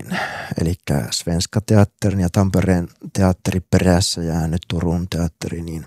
eli Svenska Teatterin ja Tampereen teatteri perässä ja nyt Turun teatteri, niin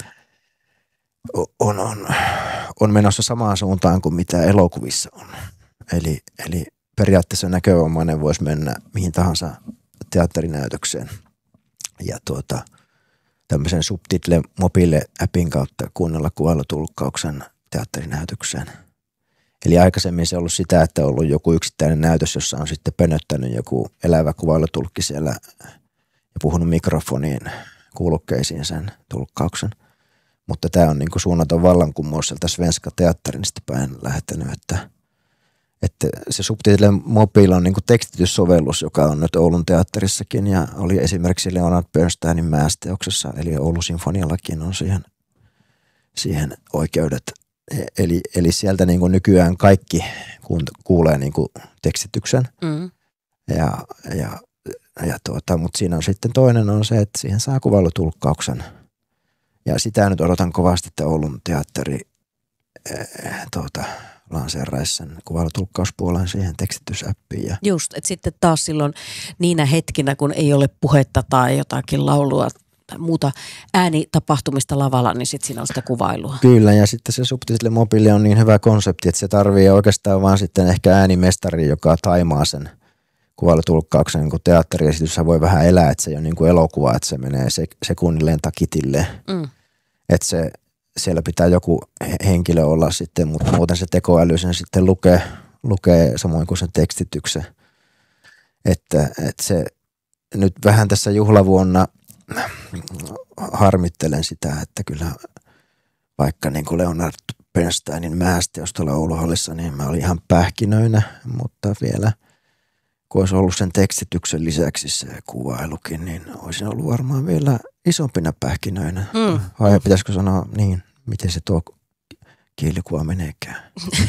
on menossa samaan suuntaan kuin mitä elokuvissa on. Eli periaatteessa näkövammainen voisi mennä mihin tahansa teatterinäytökseen ja tämmöisen Subtitle Mobile-appin kautta kuunnella kuvailutulkkauksen teatterinäytökseen. Eli aikaisemmin se on ollut sitä, että on ollut joku yksittäinen näytös, jossa on sitten pönöttänyt joku elävä kuvailutulkki siellä ja puhunut mikrofoniin kuulokkeisiin sen tulkkauksen. Mutta tämä on niin kuin suunnaton vallankumous sieltä Svenska Teatterista päin lähettänyt, että se Subtitle Mobile on niin kuin tekstityssovellus, joka on nyt Oulun teatterissakin ja oli esimerkiksi Leonard Bernsteinin Määsteoksessa, eli Oulun Sinfoniallakin on siihen oikeudet. Eli sieltä niin kuin nykyään kaikki kuulee niin kuin tekstityksen, mutta siinä on sitten toinen on se, että siihen saa kuvailutulkkauksen. Ja sitä nyt odotan kovasti, että Oulun teatteri lanseeraisi sen kuvailutulkkauspuolen siihen tekstitysäppiin. Just, että sitten taas silloin niinä hetkinä, kun ei ole puhetta tai jotakin laulua tai muuta äänitapahtumista lavalla, niin sitten siinä on sitä kuvailua. Kyllä, ja sitten se Subtitle Mobile on niin hyvä konsepti, että se tarvii oikeastaan vaan sitten ehkä äänimestari, joka taimaa sen kuvailutulkkauksen, kun teatteriesityshän voi vähän elää, että se ei ole niin kuin elokuva, että se menee sekunnilleen takitilleen. Että siellä pitää joku henkilö olla sitten, mutta muuten se tekoäly sen sitten lukee samoin kuin sen tekstityksen. Että se nyt vähän tässä juhlavuonna harmittelen sitä, että kyllä vaikka niin kuin Leonard Bernsteinin Määsteos tuolla Oulun hallissa, niin mä olin ihan pähkinöinä, mutta vielä kun olisi ollut sen tekstityksen lisäksi se kuvailukin, niin olisin ollut varmaan vielä isompina pähkinöinä. Vai pitäisikö sanoa niin, miten se tuo kielikuva meneekään?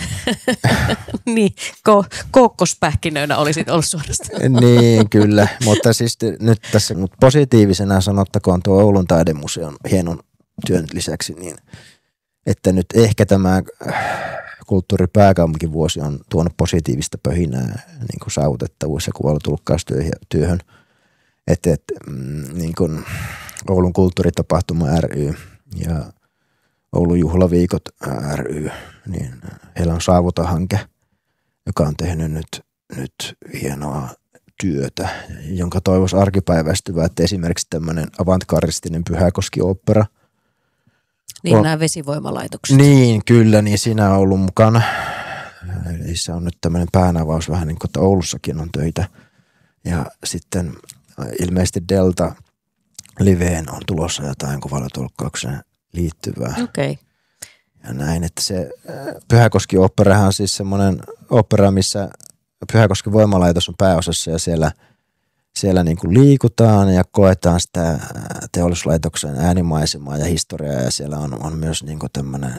Niin, kookospähkinöinä olisit ollut suorastaan. Niin, kyllä. Mutta siis nyt tässä positiivisena sanottakoon tuo Oulun taidemuseon hienon työn lisäksi, niin että nyt ehkä tämä kulttuuripääkaupunkivuosi on tuonut positiivista pöhinää niin kuin saavutettavuus- ja kuvailutulkkaustyöhön. Että niin kuin Oulun kulttuuritapahtuma ry ja Oulun juhlaviikot ry, niin heillä on Saavuta-hanke, joka on tehnyt nyt hienoa työtä, jonka toivoisi arkipäiväistyvää, että esimerkiksi tämmöinen avantgardistinen Pyhäkoski-opera. Niin nämä vesivoimalaitokset. Niin, kyllä, niin siinä on ollut mukana. Eli se on nyt tämmöinen päänavaus vähän niin kuin, että Oulussakin on töitä. Ja sitten ilmeisesti Delta Liveen on tulossa jotain kuvailutulkkaukseen liittyvää. Okei. Ja näin, että se Pyhäkoski-operahan on siis semmoinen opera, missä Pyhäkosken voimalaitos on pääosassa ja siellä niin kuin liikutaan ja koetaan sitä teollisuuslaitoksen äänimaisemaa ja historiaa ja siellä on myös niin kuin tämmöinen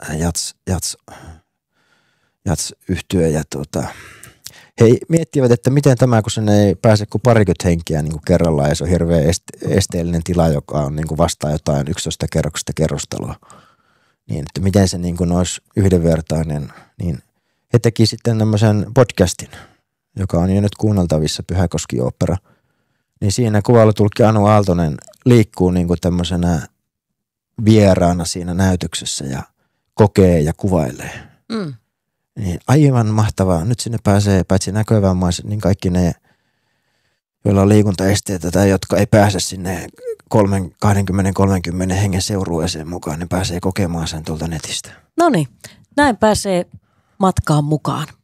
jats-yhtye ja he miettivät, että miten tämä, kun sen ei pääse kuin 20 henkiä niin kuin kerrallaan ja se on hirveän esteellinen tila, joka on niin kuin vastaa jotain 11 kerroksista kerrostelua. Niin, että miten se niin kuin olisi yhdenvertainen, niin he teki sitten tämmöisen podcastin, joka on jo nyt kuunneltavissa Pyhäkoski-opera. Niin siinä kuvailutulkki Anu Aaltonen liikkuu niin kuin tämmöisenä vieraana siinä näytöksessä ja kokee ja kuvailee. Niin aivan mahtavaa. Nyt sinne pääsee paitsi näkövammaiset, niin kaikki ne, joilla on liikuntaesteitä tai jotka ei pääse sinne 20-30 hengen seurueeseen mukaan, niin pääsee kokemaan sen tuolta netistä. Noniin, näin pääsee matkaan mukaan.